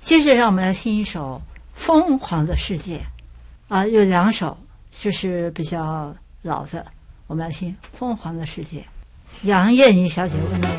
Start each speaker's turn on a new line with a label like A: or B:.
A: 接着让我们来听一首《疯狂的世界》啊，有2首就是比较老的，我们来听《疯狂的世界》。杨燕妮小姐问你。